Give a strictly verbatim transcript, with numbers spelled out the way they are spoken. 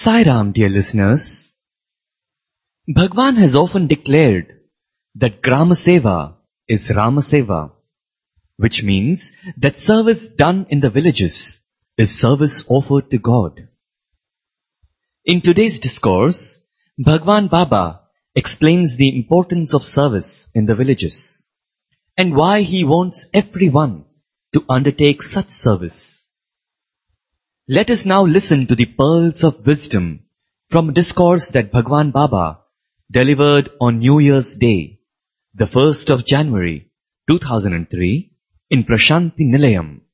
Sai Ram, dear listeners. Bhagwan has often declared that Grama Seva is Rama Seva, which means that service done in the villages is service offered to God. In today's discourse, Bhagwan Baba explains the importance of service in the villages and why he wants everyone to undertake such service. Let us now listen to the pearls of wisdom from a discourse that Bhagwan Baba delivered on New Year's Day, the first of January two thousand three, in Prashanti Nilayam,